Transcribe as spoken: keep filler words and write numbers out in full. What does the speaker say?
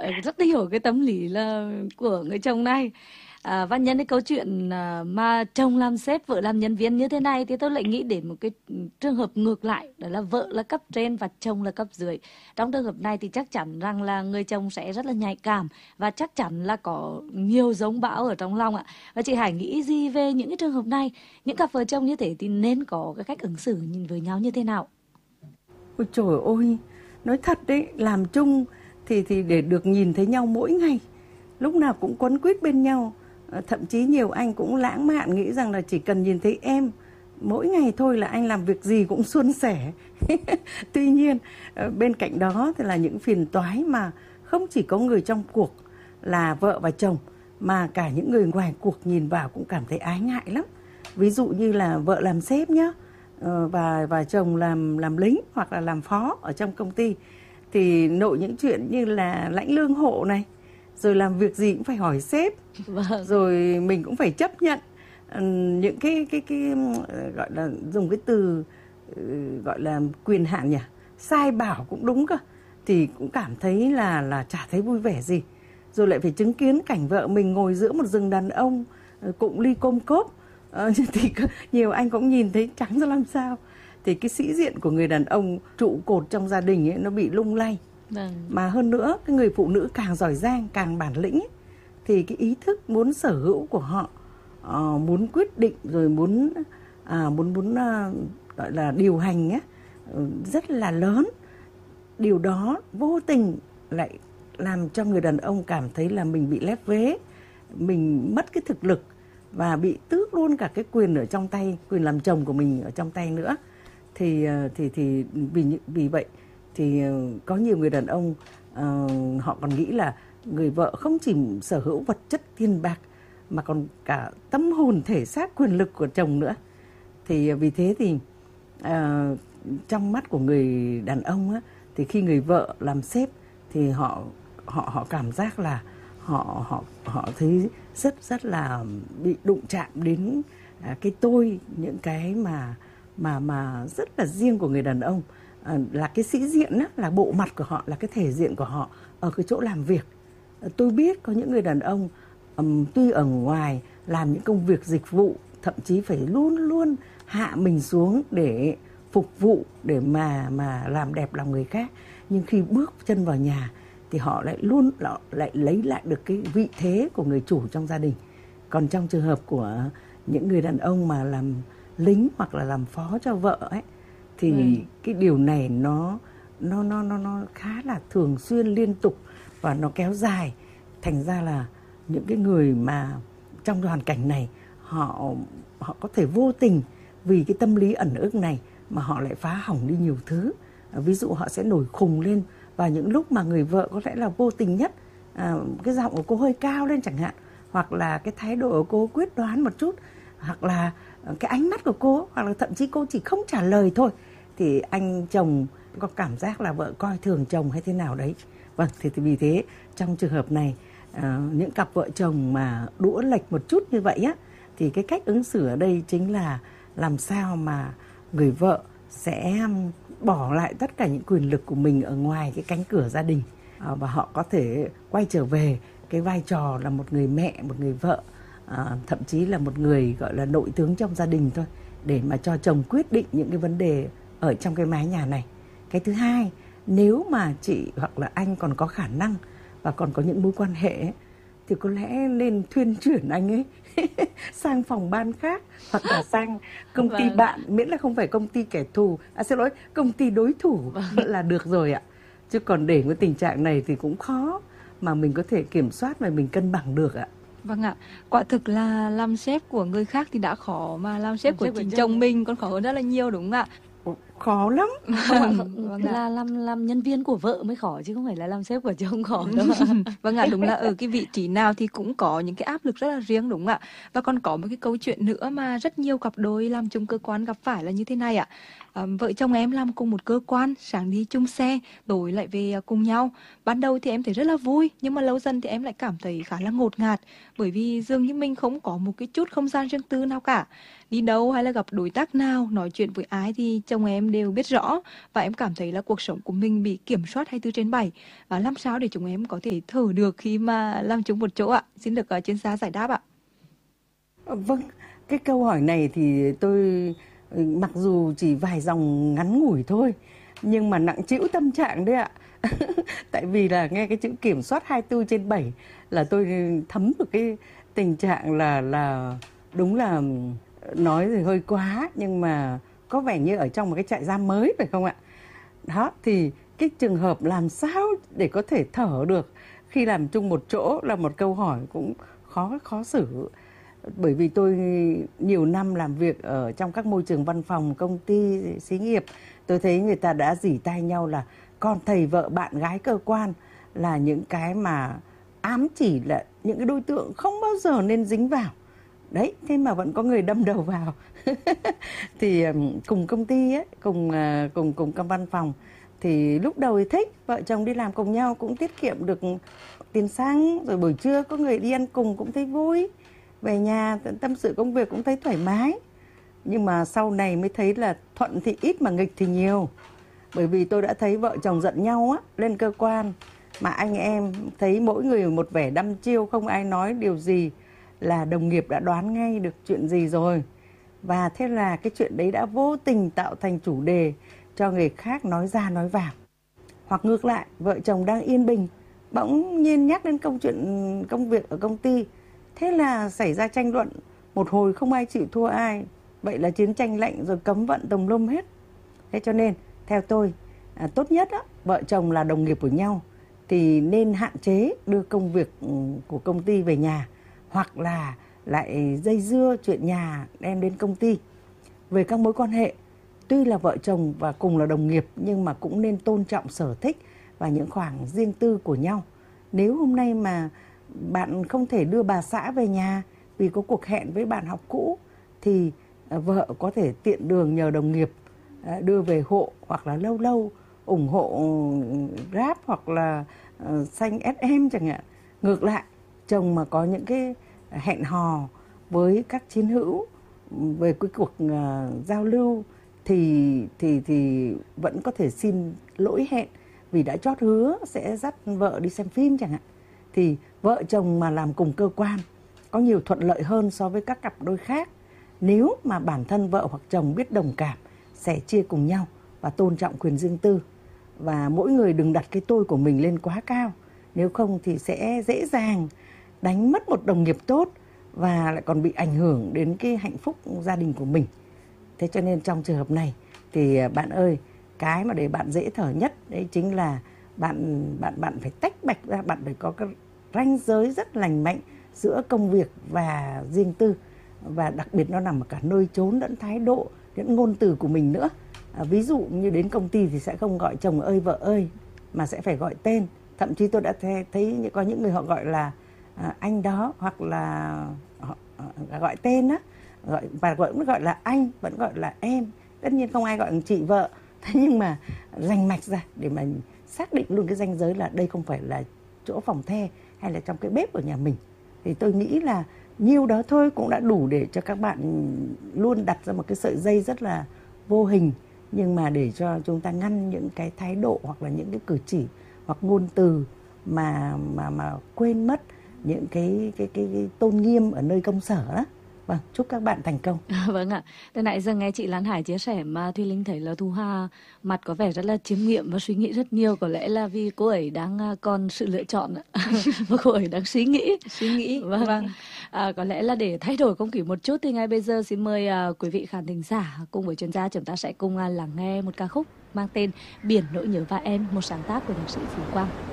Rất hiểu cái tâm lý là của người chồng này. À, và nhân cái câu chuyện à, mà chồng làm sếp, vợ làm nhân viên như thế này thì tôi lại nghĩ đến một cái trường hợp ngược lại, đó là vợ là cấp trên và chồng là cấp dưới. Trong trường hợp này thì chắc chắn rằng là người chồng sẽ rất là nhạy cảm và chắc chắn là có nhiều giống bão ở trong lòng ạ. Và chị Hải nghĩ gì về những cái trường hợp này? Những cặp vợ chồng như thế thì nên có cái cách ứng xử nhìn với nhau như thế nào? Ôi trời ơi, nói thật đấy, làm chung thì thì để được nhìn thấy nhau mỗi ngày, lúc nào cũng quấn quýt bên nhau. Thậm chí nhiều anh cũng lãng mạn nghĩ rằng là chỉ cần nhìn thấy em mỗi ngày thôi là anh làm việc gì cũng suôn sẻ. Tuy nhiên bên cạnh đó thì là những phiền toái mà không chỉ có người trong cuộc là vợ và chồng, mà cả những người ngoài cuộc nhìn vào cũng cảm thấy ái ngại lắm. Ví dụ như là vợ làm sếp nhá, và và chồng làm làm lính hoặc là làm phó ở trong công ty, thì nội những chuyện như là lãnh lương hộ này, rồi làm việc gì cũng phải hỏi sếp, Vâng. rồi mình cũng phải chấp nhận những cái cái cái gọi là dùng cái từ gọi là quyền hạn nhỉ, sai bảo cũng đúng cơ, thì cũng cảm thấy là là chả thấy vui vẻ gì. Rồi lại phải chứng kiến cảnh vợ mình ngồi giữa một rừng đàn ông cụng ly côm cốp, thì nhiều anh cũng nhìn thấy trắng ra làm sao. Thì cái sĩ diện của người đàn ông trụ cột trong gia đình ấy nó bị lung lay. Vâng. Mà hơn nữa cái người phụ nữ càng giỏi giang, càng bản lĩnh ấy, thì cái ý thức muốn sở hữu của họ, uh, muốn quyết định rồi muốn uh, muốn muốn uh, gọi là điều hành ấy, uh, rất là lớn. Điều đó vô tình lại làm cho người đàn ông cảm thấy là mình bị lép vế, mình mất cái thực lực và bị tước luôn cả cái quyền ở trong tay, quyền làm chồng của mình ở trong tay nữa. Thì thì thì vì vì vậy thì có nhiều người đàn ông uh, họ còn nghĩ là người vợ không chỉ sở hữu vật chất tiền bạc mà còn cả tâm hồn, thể xác, quyền lực của chồng nữa. Thì vì thế thì uh, trong mắt của người đàn ông á, thì khi người vợ làm sếp thì họ họ họ cảm giác là họ họ họ thấy rất rất là bị đụng chạm đến à, cái tôi, những cái mà mà mà rất là riêng của người đàn ông, à, là cái sĩ diện á, là bộ mặt của họ, là cái thể diện của họ ở cái chỗ làm việc. À, tôi biết có những người đàn ông um, tuy ở ngoài làm những công việc dịch vụ, thậm chí phải luôn luôn hạ mình xuống để phục vụ, để mà mà làm đẹp lòng người khác, nhưng khi bước chân vào nhà thì họ lại luôn lại lấy lại được cái vị thế của người chủ trong gia đình. Còn trong trường hợp của những người đàn ông mà làm lính hoặc là làm phó cho vợ ấy, thì ừ. cái điều này nó nó nó nó nó khá là thường xuyên, liên tục và nó kéo dài. Thành ra là những cái người mà trong hoàn cảnh này, họ họ có thể vô tình vì cái tâm lý ẩn ức này mà họ lại phá hỏng đi nhiều thứ. Ví dụ họ sẽ nổi khùng lên vào những lúc mà người vợ có lẽ là vô tình nhất, à, cái giọng của cô hơi cao lên chẳng hạn, hoặc là cái thái độ của cô quyết đoán một chút, hoặc là cái ánh mắt của cô, hoặc là thậm chí cô chỉ không trả lời thôi, thì anh chồng có cảm giác là vợ coi thường chồng hay thế nào đấy. Vâng, thì, thì vì thế trong trường hợp này, à, những cặp vợ chồng mà đũa lệch một chút như vậy á, thì cái cách ứng xử ở đây chính là làm sao mà người vợ sẽ bỏ lại tất cả những quyền lực của mình ở ngoài cái cánh cửa gia đình, à, và họ có thể quay trở về cái vai trò là một người mẹ, một người vợ, à, thậm chí là một người gọi là nội tướng trong gia đình thôi, để mà cho chồng quyết định những cái vấn đề ở trong cái mái nhà này. Cái thứ hai, nếu mà chị hoặc là anh còn có khả năng và còn có những mối quan hệ ấy, thì có lẽ nên thuyên chuyển anh ấy sang phòng ban khác, hoặc là sang công ty vâng. bạn, miễn là không phải công ty kẻ thù, à xin lỗi, công ty đối thủ vâng. là được rồi ạ. Chứ còn để cái tình trạng này thì cũng khó mà mình có thể kiểm soát và mình cân bằng được ạ. Vâng ạ, quả thực là làm sếp của người khác thì đã khó, mà làm sếp của chính chồng mình còn khó hơn rất là nhiều, đúng không ạ? Khó lắm. Vâng là làm làm nhân viên của vợ mới khó, chứ không phải là làm sếp của chồng khó đâu. Vâng ạ, đúng là ở cái vị trí nào thì cũng có những cái áp lực rất là riêng, đúng không ạ? Và còn có một cái câu chuyện nữa mà rất nhiều cặp đôi làm chung cơ quan gặp phải là như thế này ạ. À, vợ chồng em làm cùng một cơ quan, sáng đi chung xe, tối lại về cùng nhau. Ban đầu thì em thấy rất là vui, nhưng mà lâu dần thì em lại cảm thấy khá là ngột ngạt, bởi vì dường như mình không có một cái chút không gian riêng tư nào cả. Đi đâu hay là gặp đối tác nào, nói chuyện với ai thì chồng em em đều biết rõ, và em cảm thấy là cuộc sống của mình bị kiểm soát hai mươi bốn trên bảy. Và làm sao để chúng em có thể thở được khi mà làm chung một chỗ ạ? Xin được uh, chuyên gia giải đáp ạ. Vâng, cái câu hỏi này thì tôi mặc dù chỉ vài dòng ngắn ngủi thôi, nhưng mà nặng trĩu tâm trạng đấy ạ. Tại vì là nghe cái chữ kiểm soát hai mươi bốn trên bảy là tôi thấm được cái tình trạng là là đúng là nói thì hơi quá, nhưng mà có vẻ như ở trong một cái trại giam mới phải không ạ? Đó, thì cái trường hợp làm sao để có thể thở được khi làm chung một chỗ là một câu hỏi cũng khó khó xử. Bởi vì tôi nhiều năm làm việc ở trong các môi trường văn phòng, công ty, xí nghiệp, tôi thấy người ta đã rỉ tai nhau là con, thầy, vợ, bạn, gái, cơ quan là những cái mà ám chỉ là những cái đối tượng không bao giờ nên dính vào. Đấy, thế mà vẫn có người đâm đầu vào. Thì cùng công ty ấy, cùng cùng cùng các văn phòng thì lúc đầu thì thích, vợ chồng đi làm cùng nhau cũng tiết kiệm được tiền xăng, rồi buổi trưa có người đi ăn cùng cũng thấy vui. Về nhà tâm sự công việc cũng thấy thoải mái. Nhưng mà sau này mới thấy là thuận thì ít mà nghịch thì nhiều. Bởi vì tôi đã thấy vợ chồng giận nhau á, lên cơ quan mà anh em thấy mỗi người một vẻ đăm chiêu, không ai nói điều gì là đồng nghiệp đã đoán ngay được chuyện gì rồi. Và thế là cái chuyện đấy đã vô tình tạo thành chủ đề cho người khác nói ra nói vào. Hoặc ngược lại, vợ chồng đang yên bình, bỗng nhiên nhắc đến câu chuyện công việc ở công ty. Thế là xảy ra tranh luận, một hồi không ai chịu thua ai. Vậy là chiến tranh lạnh rồi cấm vận tùm lum hết. Thế cho nên, theo tôi, à, tốt nhất á, vợ chồng là đồng nghiệp của nhau thì nên hạn chế đưa công việc của công ty về nhà, hoặc là lại dây dưa chuyện nhà đem đến công ty. Về các mối quan hệ, tuy là vợ chồng và cùng là đồng nghiệp nhưng mà cũng nên tôn trọng sở thích và những khoảng riêng tư của nhau. Nếu hôm nay mà bạn không thể đưa bà xã về nhà vì có cuộc hẹn với bạn học cũ thì vợ có thể tiện đường nhờ đồng nghiệp đưa về hộ, hoặc là lâu lâu ủng hộ Grab hoặc là xanh ét em chẳng hạn. Ngược lại, chồng mà có những cái hẹn hò với các chiến hữu về cái cuộc uh, giao lưu thì thì thì vẫn có thể xin lỗi hẹn vì đã chót hứa sẽ dắt vợ đi xem phim chẳng hạn. Thì vợ chồng mà làm cùng cơ quan có nhiều thuận lợi hơn so với các cặp đôi khác nếu mà bản thân vợ hoặc chồng biết đồng cảm, sẻ chia cùng nhau và tôn trọng quyền riêng tư. Và mỗi người đừng đặt cái tôi của mình lên quá cao, nếu không thì sẽ dễ dàng đánh mất một đồng nghiệp tốt và lại còn bị ảnh hưởng đến cái hạnh phúc gia đình của mình. Thế cho nên trong trường hợp này thì bạn ơi, cái mà để bạn dễ thở nhất đấy chính là bạn bạn bạn phải tách bạch ra, bạn phải có cái ranh giới rất lành mạnh giữa công việc và riêng tư, và đặc biệt nó nằm ở cả nơi chốn lẫn thái độ, những ngôn từ của mình nữa. À, ví dụ như đến công ty thì sẽ không gọi chồng ơi vợ ơi mà sẽ phải gọi tên. Thậm chí tôi đã thấy có những người họ gọi là à, anh đó, hoặc là họ, à, gọi tên á, gọi và vẫn gọi là anh, vẫn gọi là em. Tất nhiên không ai gọi chị vợ. Thế nhưng mà rành mạch ra để mà xác định luôn cái ranh giới là đây không phải là chỗ phòng the hay là trong cái bếp ở nhà mình. Thì tôi nghĩ là nhiêu đó thôi cũng đã đủ để cho các bạn luôn đặt ra một cái sợi dây rất là vô hình, nhưng mà để cho chúng ta ngăn những cái thái độ hoặc là những cái cử chỉ hoặc ngôn từ mà mà mà quên mất những cái cái cái, cái tôn nghiêm ở nơi công sở đó. Vâng, chúc các bạn thành công. À, vâng ạ. Từ nãy giờ nghe chị Lan Hải chia sẻ mà Thùy Linh thấy là Thu Hà mặt có vẻ rất là chiêm nghiệm và suy nghĩ rất nhiều. Có lẽ là vì cô ấy đang còn sự lựa chọn và cô ấy đang suy nghĩ. Suy nghĩ, vâng. vâng. À, có lẽ là để thay đổi không khí một chút thì ngay bây giờ xin mời uh, quý vị khán thính giả cùng với chuyên gia chúng ta sẽ cùng uh, lắng nghe một ca khúc mang tên Biển Nỗi Nhớ Và Em, một sáng tác của nhạc sĩ Phú Quang.